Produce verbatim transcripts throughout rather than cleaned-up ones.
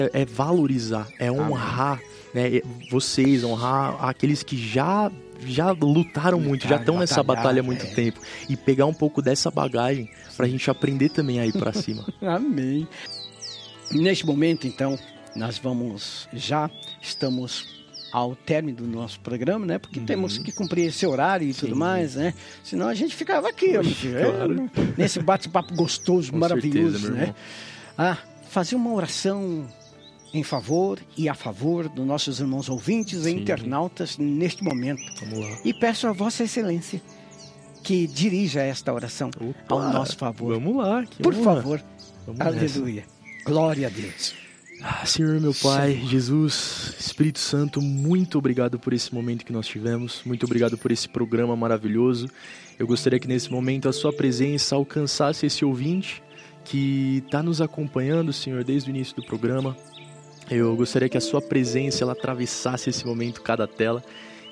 é, é valorizar, é honrar, né, vocês, honrar aqueles que já, já lutaram muito, já estão nessa batalha há muito é. tempo. E pegar um pouco dessa bagagem pra gente aprender também a ir pra cima. Amém. Neste momento, então, nós vamos, já estamos ao término do nosso programa, né? Porque uhum. temos que cumprir esse horário e Sim. tudo mais, né? Senão a gente ficava aqui, ó, claro. é, nesse bate-papo gostoso, Com maravilhoso, certeza, né? Ah, fazer uma oração em favor e a favor dos nossos irmãos ouvintes Sim. e internautas neste momento. Vamos lá. E peço a Vossa Excelência que dirija esta oração Opa, ao nosso favor. Vamos lá. Que Por honra. favor. Vamos Aleluia. Nessa. Glória a Deus. Ah, Senhor, meu Pai, Senhor. Jesus, Espírito Santo, muito obrigado por esse momento que nós tivemos. Muito obrigado por esse programa maravilhoso. Eu gostaria que nesse momento a sua presença alcançasse esse ouvinte que está nos acompanhando, Senhor, desde o início do programa. Eu gostaria que a sua presença ela atravessasse esse momento, cada tela.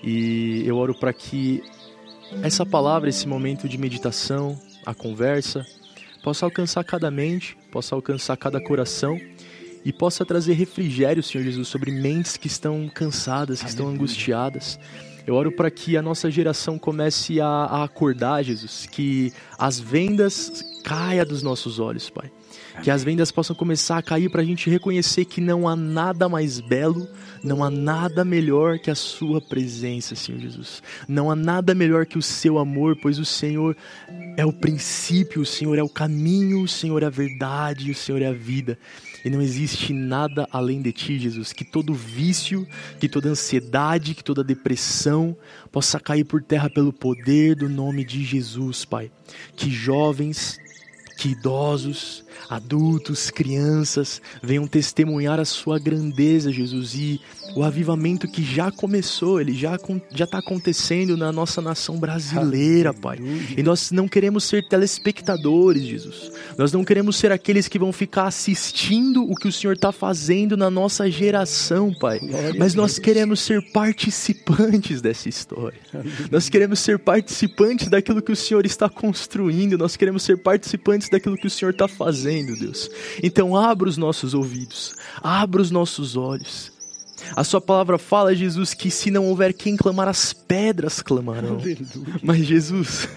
E eu oro para que essa palavra, esse momento de meditação, a conversa, possa alcançar cada mente, possa alcançar cada coração e possa trazer refrigério, Senhor Jesus, sobre mentes que estão cansadas, que Aleluia. Estão angustiadas. Eu oro para que a nossa geração comece a, a acordar, Jesus, que as vendas caiam dos nossos olhos, Pai. Que as vendas possam começar a cair para a gente reconhecer que não há nada mais belo, não há nada melhor que a sua presença, Senhor Jesus. Não há nada melhor que o seu amor, pois o Senhor é o princípio, o Senhor é o caminho, o Senhor é a verdade, o Senhor é a vida. E não existe nada além de ti, Jesus. Que todo vício, que toda ansiedade, que toda depressão possa cair por terra pelo poder do nome de Jesus, Pai. Que jovens, que idosos, adultos, crianças venham testemunhar a sua grandeza, Jesus, e o avivamento que já começou, ele já já está acontecendo na nossa nação brasileira, Pai. E nós não queremos ser telespectadores, Jesus. Nós não queremos ser aqueles que vão ficar assistindo o que o Senhor está fazendo na nossa geração, Pai. Mas nós queremos ser participantes dessa história. Nós queremos ser participantes daquilo que o Senhor está construindo. Nós queremos ser participantes daquilo que o Senhor está fazendo, Deus. Então abra os nossos ouvidos, abra os nossos olhos. A sua palavra fala, Jesus, que se não houver quem clamar, as pedras clamarão. Aleluia. Mas Jesus,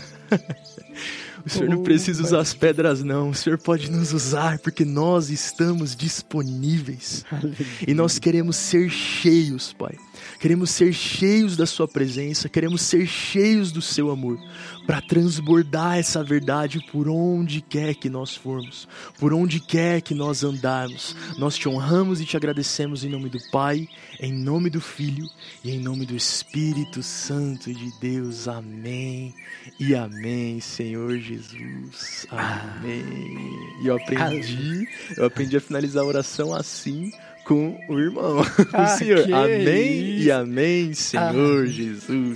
o Senhor não precisa usar as pedras não, o Senhor pode nos usar porque nós estamos disponíveis. Aleluia. E nós queremos ser cheios, Pai. Queremos ser cheios da sua presença, queremos ser cheios do seu amor, para transbordar essa verdade por onde quer que nós formos, por onde quer que nós andarmos. Nós te honramos e te agradecemos em nome do Pai, em nome do Filho e em nome do Espírito Santo de Deus. Amém e amém, Senhor Jesus. Amém. E eu aprendi, eu aprendi a finalizar a oração assim, com o irmão, ah, o Senhor. Amém isso. E amém, Senhor ah. Jesus.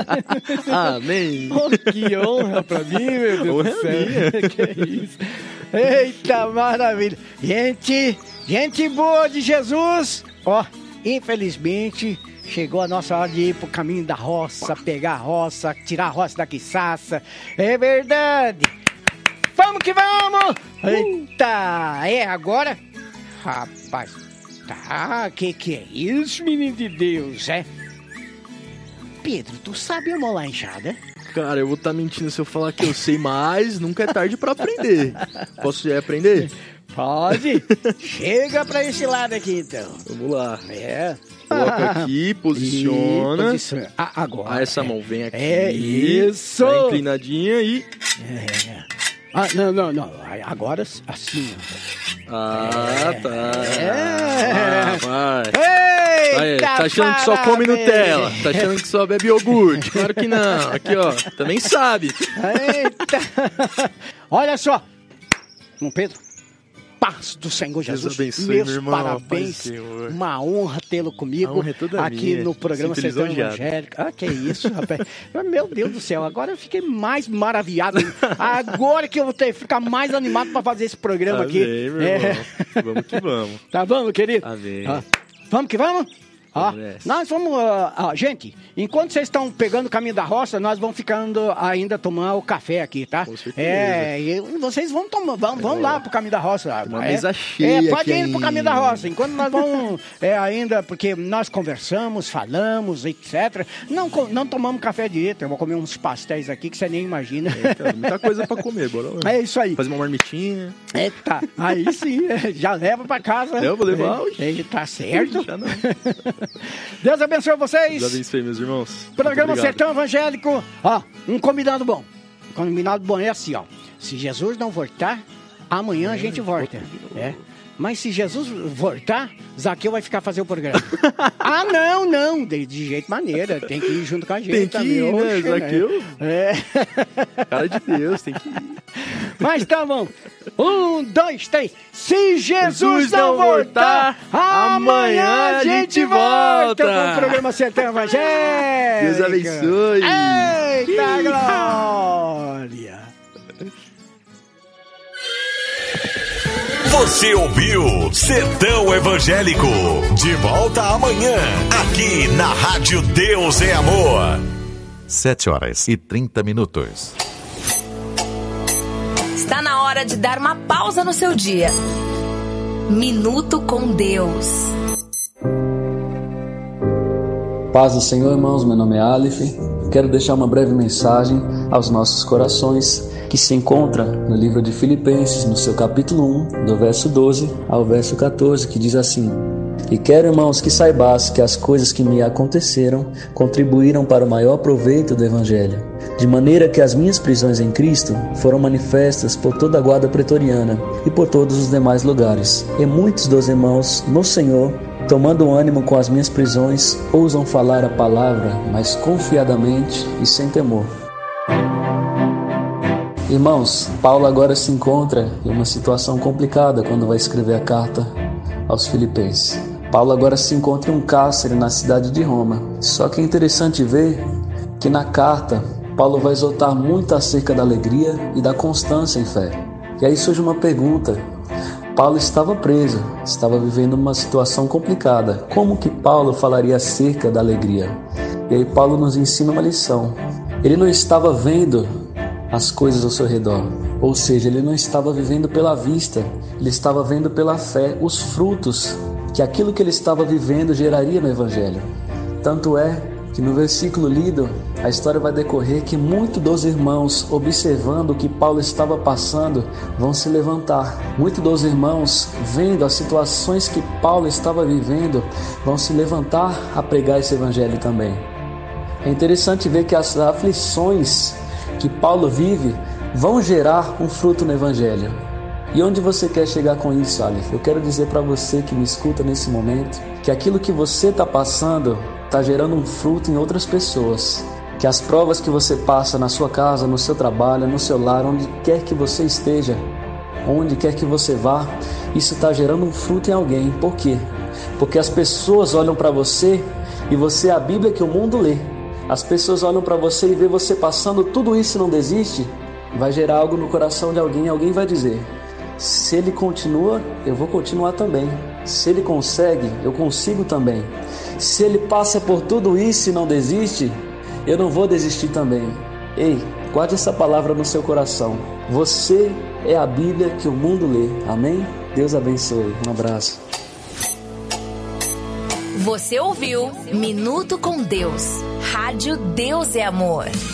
Amém. Oh, que honra pra mim, meu Deus honra do céu. Que é isso. Eita, maravilha. Gente, gente boa de Jesus. Ó, oh, infelizmente, chegou a nossa hora de ir pro caminho da roça, pegar a roça, tirar a roça da quiçaça. É verdade. Vamos que vamos. Uh. Eita, é agora? Rapaz. Tá, que que é isso, menino de Deus, é? Pedro, tu sabe amolar enxada? Cara, eu vou estar tá mentindo se eu falar que eu sei, mas nunca é tarde pra aprender. Posso ir aprender? Pode. Chega pra esse lado aqui, então. Vamos lá. É. Coloca aqui, posiciona. E posiciona. Ah, agora. Ah, essa é. mão vem aqui. É isso. Tá inclinadinha e... É. Ah, não, não, não. Agora assim. Ah, é. tá. É. Ah, vai. Eita, tá achando que só come Nutella? Tá achando que só bebe iogurte? Claro que não. Aqui, ó. Também sabe. Eita. Olha só. Irmão Pedro. Paz do Senhor Jesus. Deus abençoe, meus meu irmão, parabéns. Uma honra tê-lo comigo é aqui minha. no programa Sertão Evangélico. Ah, que isso, rapaz. Meu Deus do céu, agora eu fiquei mais maravilhado. Agora que eu vou ter, ficar mais animado para fazer esse programa Amém, aqui. Meu é. irmão. Vamos que vamos. Tá bom, meu querido? Amém. Ah, vamos que vamos? Ó, nós vamos, uh, uh, gente, enquanto vocês estão pegando o caminho da roça, nós vamos ficando ainda tomar o café aqui, tá? Com certeza. É, e vocês vão tomar, vão, vão é. lá pro caminho da roça. Uma é, mesa cheia. É, pode ir ainda. pro caminho da roça. Enquanto nós vamos é, ainda, porque nós conversamos, falamos, etcétera. Não, não tomamos café direto. Eu vou comer uns pastéis aqui que você nem imagina. Eita, muita coisa pra comer, bora lá. É isso aí. Fazer uma marmitinha. Eita, aí sim, já leva pra casa. Eu vou levar hoje. Ele tá certo. Já não. Deus abençoe vocês. Deus abençoe, meus irmãos. Programa Sertão Evangélico. Ó, um combinado bom. Um combinado bom é assim, ó. Se Jesus não voltar, amanhã a gente volta. É. Mas se Jesus voltar, Zaqueu vai ficar fazer o programa. Ah, não, não. De, de jeito maneira. Tem que ir junto com a gente. Tem que também. ir, né, Oxe, Zaqueu? Né? É. Cara de Deus, tem que ir. Mas tá bom. Um, dois, três. Se Jesus, Jesus não voltar, amanhã a gente volta com o programa Sertão Evangélico. Deus abençoe. Eita glória. Você ouviu Sertão Evangélico. De volta amanhã, aqui na Rádio Deus é Amor. Sete horas e trinta minutos. Está na hora de dar uma pausa no seu dia. Minuto com Deus. Paz do Senhor, irmãos. Meu nome é Aleph. Quero deixar uma breve mensagem aos nossos corações que se encontra no livro de Filipenses, no seu capítulo um, do verso doze ao verso quatorze, que diz assim: E quero, irmãos, que saibais que as coisas que me aconteceram contribuíram para o maior proveito do Evangelho, de maneira que as minhas prisões em Cristo foram manifestas por toda a guarda pretoriana e por todos os demais lugares. E muitos dos irmãos no Senhor, tomando ânimo com as minhas prisões, ousam falar a palavra mais confiadamente e sem temor. Irmãos, Paulo agora se encontra em uma situação complicada quando vai escrever a carta aos Filipenses. Paulo agora se encontra em um cárcere na cidade de Roma. Só que é interessante ver que na carta Paulo vai exortar muito acerca da alegria e da constância em fé. E aí surge uma pergunta. Paulo estava preso, estava vivendo uma situação complicada. Como que Paulo falaria acerca da alegria? E aí Paulo nos ensina uma lição. Ele não estava vendo as coisas ao seu redor, ou seja, ele não estava vivendo pela vista, ele estava vendo pela fé os frutos que aquilo que ele estava vivendo geraria no Evangelho. Tanto é que no versículo lido, a história vai decorrer que muitos dos irmãos, observando o que Paulo estava passando, vão se levantar. Muitos dos irmãos, vendo as situações que Paulo estava vivendo, vão se levantar a pregar esse Evangelho também. É interessante ver que as aflições que Paulo vive vão gerar um fruto no Evangelho. E onde você quer chegar com isso, Aleph? Eu quero dizer para você que me escuta nesse momento, que aquilo que você está passando está gerando um fruto em outras pessoas. Que as provas que você passa na sua casa, no seu trabalho, no seu lar, onde quer que você esteja, onde quer que você vá, isso está gerando um fruto em alguém. Por quê? Porque as pessoas olham para você e você é a Bíblia que o mundo lê. As pessoas olham para você e vê você passando tudo isso e não desiste, vai gerar algo no coração de alguém. Alguém vai dizer: se ele continua, eu vou continuar também. Se ele consegue, eu consigo também. Se ele passa por tudo isso e não desiste, eu não vou desistir também. Ei, guarde essa palavra no seu coração. Você é a Bíblia que o mundo lê. Amém? Deus abençoe. Um abraço. Você ouviu Minuto com Deus. Rádio Deus é Amor.